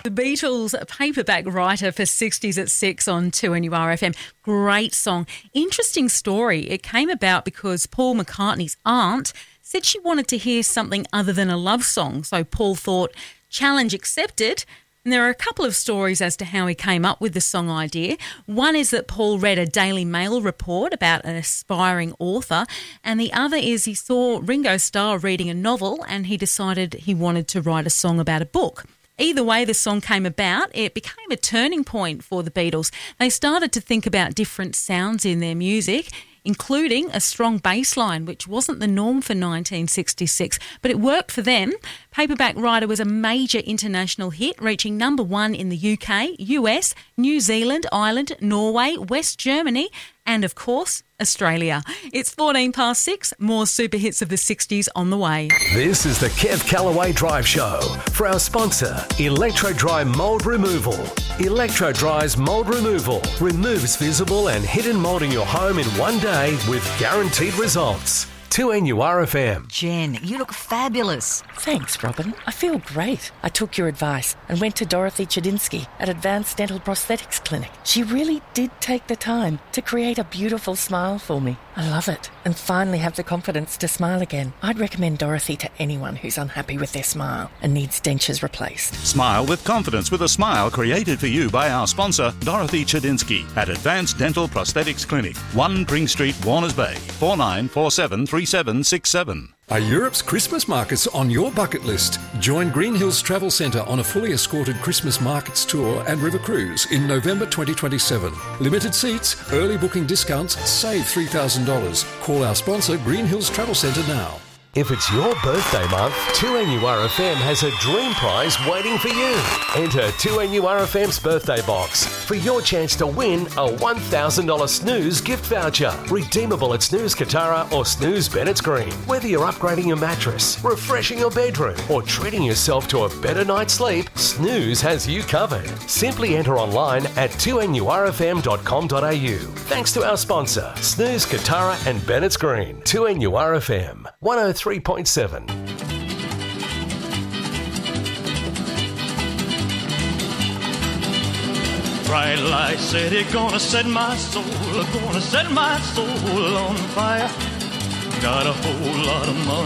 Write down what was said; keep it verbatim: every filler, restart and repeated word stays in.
The Beatles, Paperback Writer for sixties at six on two N U R F M. Great song. Interesting story. It came about because Paul McCartney's aunt said she wanted to hear something other than a love song. So Paul thought, challenge accepted. And there are a couple of stories as to how he came up with the song idea. One is that Paul read a Daily Mail report about an aspiring author, and the other is he saw Ringo Starr reading a novel and he decided he wanted to write a song about a book. Either way the song came about, it became a turning point for the Beatles. They started to think about different sounds in their music, including a strong bass line, which wasn't the norm for nineteen sixty-six, but it worked for them. Paperback Writer was a major international hit, reaching number one in the U K, U S, New Zealand, Ireland, Norway, West Germany, and of course, Australia. It's fourteen past six, more super hits of the sixties on the way. This is the Kev Callaway Drive Show for our sponsor, Electro Dry Mould Removal. Electro Dry's mould removal removes visible and hidden mould in your home in one day with guaranteed results. two N U R F M. Jen, you look fabulous. Thanks, Robin. I feel great. I took your advice and went to Dorothy Chedinsky at Advanced Dental Prosthetics Clinic. She really did take the time to create a beautiful smile for me. I love it and finally have the confidence to smile again. I'd recommend Dorothy to anyone who's unhappy with their smile and needs dentures replaced. Smile with confidence with a smile created for you by our sponsor, Dorothy Chedinsky at Advanced Dental Prosthetics Clinic, one Pring Street, Warners Bay, four nine four seven three seven six seven. Are Europe's Christmas markets on your bucket list? Join Green Hills Travel Centre on a fully escorted Christmas markets tour and river cruise in November twenty twenty-seven. Limited seats, early booking discounts, save three thousand dollars. Call our sponsor Green Hills Travel Centre now. If it's your birthday month, two N U R F M has a dream prize waiting for you. Enter two N U R F M's birthday box for your chance to win a one thousand dollars Snooze gift voucher. Redeemable at Snooze Katara or Snooze Bennett's Green. Whether you're upgrading your mattress, refreshing your bedroom, or treating yourself to a better night's sleep, Snooze has you covered. Simply enter online at two N U R F M dot com dot A U. Thanks to our sponsor, Snooze Katara and Bennett's Green. two N U R F M one oh three point seven. Bright light city, gonna set my soul, gonna set my soul on fire. Got a whole lot of money.